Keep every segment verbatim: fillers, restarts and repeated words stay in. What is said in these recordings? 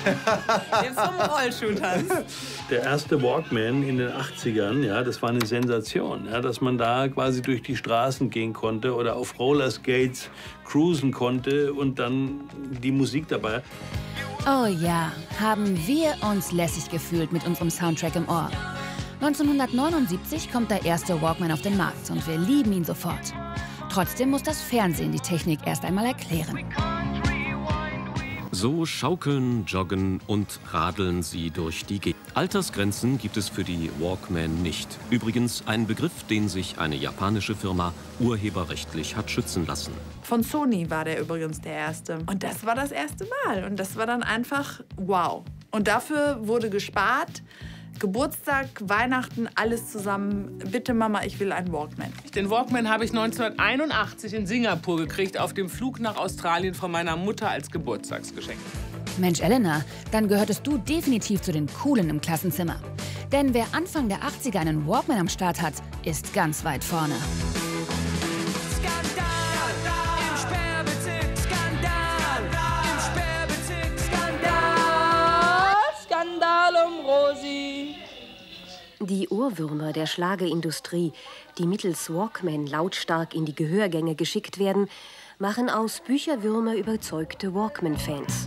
Jetzt zum Rollschuhtanz. Der erste Walkman in den achtzigern, ja, das war eine Sensation, ja, dass man da quasi durch die Straßen gehen konnte oder auf Rollerskates cruisen konnte und dann die Musik dabei. Oh ja, haben wir uns lässig gefühlt mit unserem Soundtrack im Ohr. neunzehnhundertneunundsiebzig kommt der erste Walkman auf den Markt und wir lieben ihn sofort. Trotzdem muss das Fernsehen die Technik erst einmal erklären. So schaukeln, joggen und radeln sie durch die Gegend. Altersgrenzen gibt es für die Walkman nicht. Übrigens ein Begriff, den sich eine japanische Firma urheberrechtlich hat schützen lassen. Von Sony war der übrigens der erste. Und das war das erste Mal. Und das war dann einfach wow. Und dafür wurde gespart. Geburtstag, Weihnachten, alles zusammen. Bitte, Mama, ich will einen Walkman. Den Walkman habe ich neunzehnhunderteinundachtzig in Singapur gekriegt, auf dem Flug nach Australien von meiner Mutter als Geburtstagsgeschenk. Mensch, Elena, dann gehörtest du definitiv zu den Coolen im Klassenzimmer. Denn wer Anfang der achtziger einen Walkman am Start hat, ist ganz weit vorne. Die Ohrwürmer der Schlagerindustrie, die mittels Walkman lautstark in die Gehörgänge geschickt werden, machen aus Bücherwürmer überzeugte Walkman-Fans.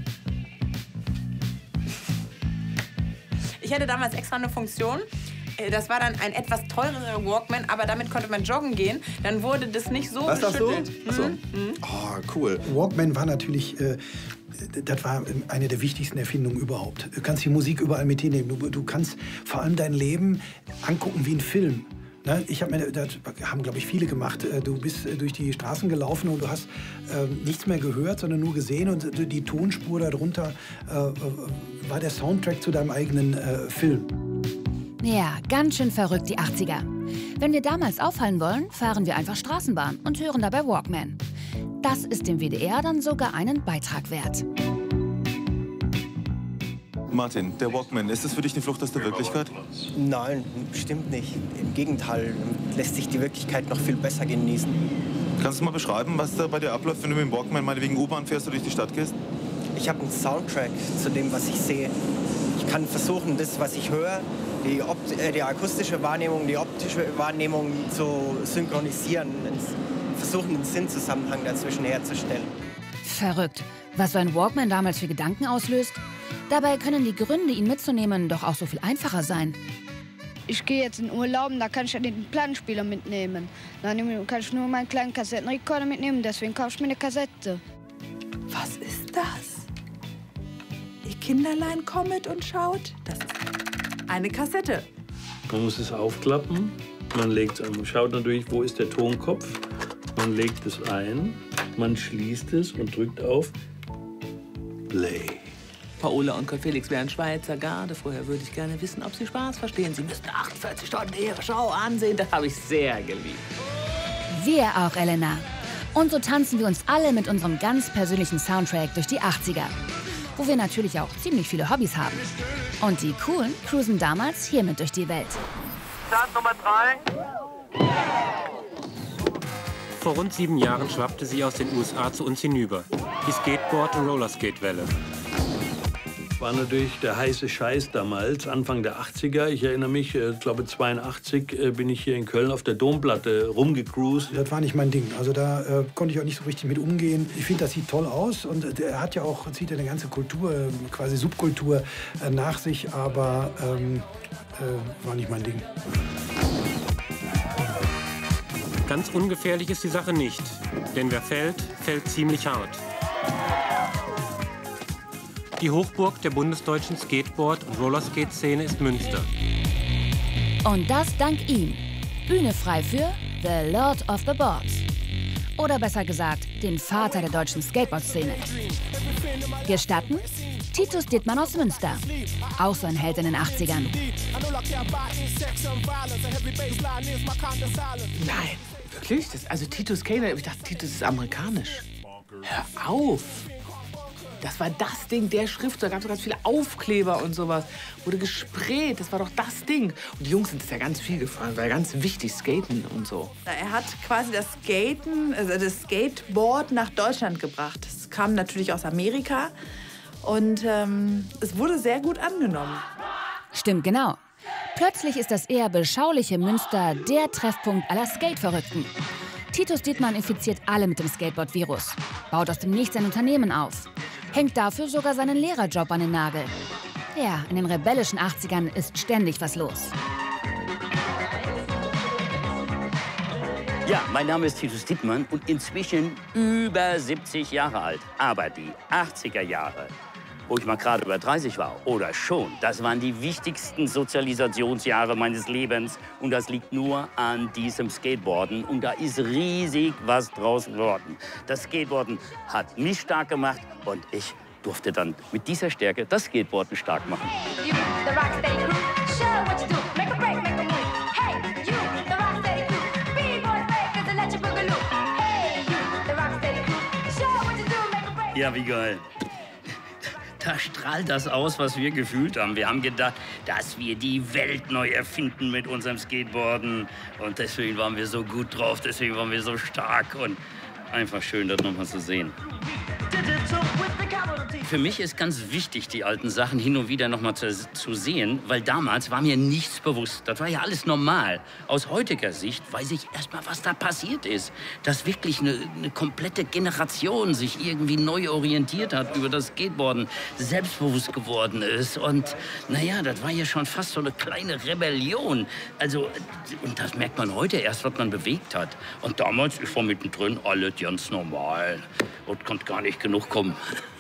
Ich hatte damals extra eine Funktion. Das war dann ein etwas teurerer Walkman, aber damit konnte man joggen gehen. Dann wurde das nicht so Was geschüttelt. Das so? Mhm. Mhm. Oh, cool. Walkman war natürlich, äh, das war eine der wichtigsten Erfindungen überhaupt. Du kannst die Musik überall mit hinnehmen. Du, du kannst vor allem dein Leben angucken wie ein Film. Ne? Ich hab mir, das haben, glaube ich, viele gemacht. Du bist durch die Straßen gelaufen und du hast äh, nichts mehr gehört, sondern nur gesehen. Und die Tonspur darunter äh, war der Soundtrack zu deinem eigenen äh, Film. Ja, ganz schön verrückt, die achtziger. Wenn wir damals auffallen wollen, fahren wir einfach Straßenbahn und hören dabei Walkman. Das ist dem W D R dann sogar einen Beitrag wert. Martin, der Walkman, ist das für dich eine Flucht aus der Wirklichkeit? Nein, bestimmt nicht. Im Gegenteil, lässt sich die Wirklichkeit noch viel besser genießen. Kannst du mal beschreiben, was da bei dir abläuft, wenn du mit dem Walkman meinetwegen U-Bahn fährst oder durch die Stadt gehst? Ich habe einen Soundtrack zu dem, was ich sehe. Ich kann versuchen, das, was ich höre, die, Opt äh, die akustische Wahrnehmung, die optische Wahrnehmung zu synchronisieren, versuchen, einen Sinnzusammenhang dazwischen herzustellen. Verrückt, was so ein Walkman damals für Gedanken auslöst. Dabei können die Gründe, ihn mitzunehmen, doch auch so viel einfacher sein. Ich gehe jetzt in Urlaub, da kann ich ja den Plattenspieler mitnehmen. Dann kann ich nur meinen kleinen Kassettenrekorder mitnehmen, deswegen kaufe ich mir eine Kassette. Was ist das? Ihr Kinderlein kommt und schaut. Das ist eine Kassette. Man muss es aufklappen, man legt es an. Man schaut natürlich, wo ist der Tonkopf. Man legt es ein, man schließt es und drückt auf Play. Paola und Kurt Felix wären Schweizer Garde. Vorher würde ich gerne wissen, ob Sie Spaß verstehen. Sie müssten achtundvierzig Stunden Ihre Show ansehen. Das habe ich sehr geliebt. Wir auch, Elena. Und so tanzen wir uns alle mit unserem ganz persönlichen Soundtrack durch die achtziger. Wo wir natürlich auch ziemlich viele Hobbys haben. Und die Coolen cruisen damals hiermit durch die Welt. Start Nummer drei. Vor rund sieben Jahren schwappte sie aus den U S A zu uns hinüber. Die Skateboard- und Rollerskate-Welle. War natürlich der heiße Scheiß damals, Anfang der achtziger. Ich erinnere mich, ich glaube zweiundachtzig bin ich hier in Köln auf der Domplatte rumgecruised. Das war nicht mein Ding. Also da äh, konnte ich auch nicht so richtig mit umgehen. Ich finde, das sieht toll aus und er hat ja auch, zieht ja eine ganze Kultur, quasi Subkultur äh, nach sich, aber ähm, äh, war nicht mein Ding. Ganz ungefährlich ist die Sache nicht, denn wer fällt, fällt ziemlich hart. Die Hochburg der bundesdeutschen Skateboard- und Rollerskate-Szene ist Münster. Und das dank ihm. Bühne frei für The Lord of the Boards. Oder besser gesagt, den Vater der deutschen Skateboard-Szene. Gestatten? Titus Dittmann aus Münster. Auch so ein Held in den achtzigern. Nein, wirklich? Das, also Titus Kane, ich dachte, Titus ist amerikanisch. Hör auf! Das war das Ding, der Schrift, da gab es ganz viele Aufkleber und sowas. Wurde gesprayt, das war doch das Ding. Und die Jungs sind das ja ganz viel gefahren, war ja ganz wichtig, Skaten und so. Er hat quasi das Skaten, also das Skateboard nach Deutschland gebracht. Das kam natürlich aus Amerika. Und ähm, es wurde sehr gut angenommen. Stimmt genau. Plötzlich ist das eher beschauliche Münster der Treffpunkt aller Skate-Verrückten. Titus Dietmann infiziert alle mit dem Skateboard-Virus, baut aus dem Nichts ein Unternehmen auf, hängt dafür sogar seinen Lehrerjob an den Nagel. Ja, in den rebellischen achtzigern ist ständig was los. Ja, mein Name ist Titus Dietmann und inzwischen über siebzig Jahre alt. Aber die achtziger Jahre, wo ich mal gerade über dreißig war, oder schon, das waren die wichtigsten Sozialisationsjahre meines Lebens. Und das liegt nur an diesem Skateboarden. Und da ist riesig was draus geworden. Das Skateboarden hat mich stark gemacht und ich durfte dann mit dieser Stärke das Skateboarden stark machen. Ja, wie geil. Da strahlt das aus, was wir gefühlt haben. Wir haben gedacht, dass wir die Welt neu erfinden mit unserem Skateboarden. Und deswegen waren wir so gut drauf, deswegen waren wir so stark. Und einfach schön, das nochmal zu sehen. Für mich ist ganz wichtig, die alten Sachen hin und wieder noch mal zu, zu sehen, weil damals war mir nichts bewusst. Das war ja alles normal. Aus heutiger Sicht weiß ich erst mal, was da passiert ist. Dass wirklich eine, eine komplette Generation sich irgendwie neu orientiert hat über das Skateboarden, selbstbewusst geworden ist. Und naja, das war ja schon fast so eine kleine Rebellion. Also, und das merkt man heute erst, was man bewegt hat. Und damals, ich war mittendrin, alles ganz normal. Und konnte gar nicht genug kommen.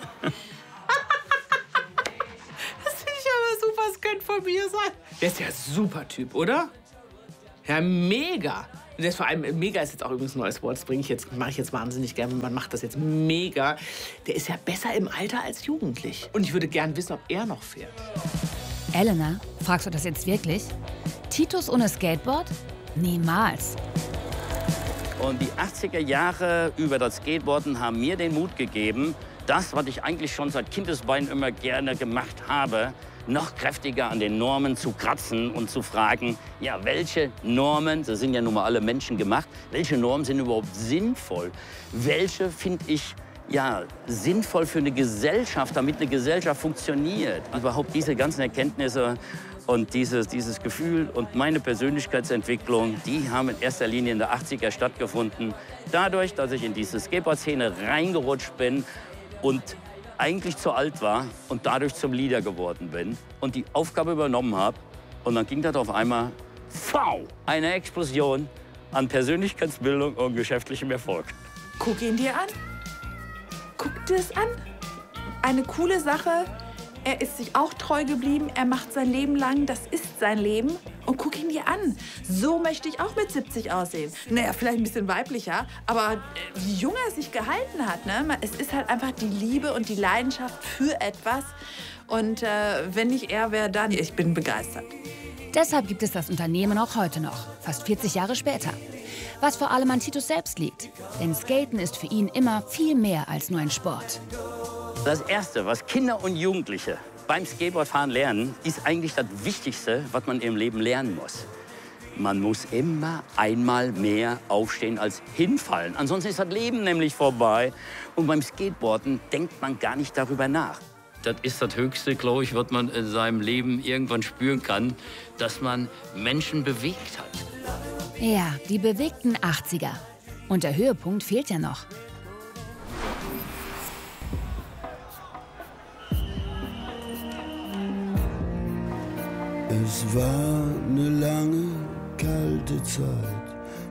Das finde ich aber super, das könnte von mir sein. Der ist ja ein super Typ, oder? Ja, mega. Und der ist vor allem, mega ist jetzt auch übrigens ein neues Wort, das bringe ich jetzt, mache ich jetzt wahnsinnig gerne, man macht das jetzt mega. Der ist ja besser im Alter als jugendlich. Und ich würde gern wissen, ob er noch fährt. Elena, fragst du das jetzt wirklich? Titus ohne Skateboard? Niemals. Und die achtziger Jahre über das Skateboarden haben mir den Mut gegeben, das, was ich eigentlich schon seit Kindesbeinen immer gerne gemacht habe, noch kräftiger an den Normen zu kratzen und zu fragen, ja, welche Normen, so sind ja nun mal alle Menschen gemacht, welche Normen sind überhaupt sinnvoll? Welche finde ich ja, sinnvoll für eine Gesellschaft, damit eine Gesellschaft funktioniert? Überhaupt diese ganzen Erkenntnisse und dieses, dieses Gefühl und meine Persönlichkeitsentwicklung, die haben in erster Linie in der achtziger stattgefunden. Dadurch, dass ich in diese Skateboard-Szene reingerutscht bin und eigentlich zu alt war und dadurch zum Leader geworden bin und die Aufgabe übernommen habe. Und dann ging das auf einmal, wow, eine Explosion an Persönlichkeitsbildung und geschäftlichem Erfolg. Guck ihn dir an. Guck dir es an. Eine coole Sache. Er ist sich auch treu geblieben. Er macht sein Leben lang. Das ist sein Leben. Und guck ihn dir an. So möchte ich auch mit siebzig aussehen. Naja, vielleicht ein bisschen weiblicher. Aber wie jung er sich gehalten hat. Ne? Es ist halt einfach die Liebe und die Leidenschaft für etwas. Und äh, wenn nicht er wäre, dann ich bin begeistert. Deshalb gibt es das Unternehmen auch heute noch, fast vierzig Jahre später. Was vor allem an Titus selbst liegt. Denn Skaten ist für ihn immer viel mehr als nur ein Sport. Das Erste, was Kinder und Jugendliche beim Skateboardfahren lernen, ist eigentlich das Wichtigste, was man im Leben lernen muss. Man muss immer einmal mehr aufstehen als hinfallen. Ansonsten ist das Leben nämlich vorbei. Und beim Skateboarden denkt man gar nicht darüber nach. Das ist das Höchste, glaube ich, was man in seinem Leben irgendwann spüren kann, dass man Menschen bewegt hat. Ja, die bewegten achtziger. Und der Höhepunkt fehlt ja noch. Es war eine lange, kalte Zeit.